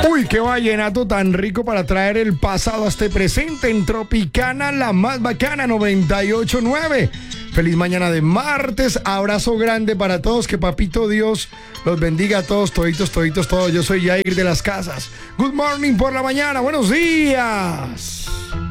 Uy, qué vallenato tan rico para traer el pasado a este presente en Tropicana, la más bacana, 98.9. Feliz mañana de martes, abrazo grande para todos, que papito Dios los bendiga a todos, toditos, todos. Yo soy Jair de las Casas. Good morning por la mañana, buenos días.